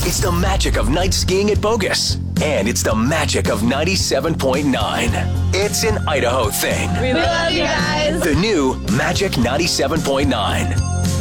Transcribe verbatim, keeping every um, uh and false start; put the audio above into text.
It's the magic of night skiing at Bogus. And it's the magic of ninety-seven point nine. It's an Idaho thing. We love you guys. The new Magic ninety-seven point nine.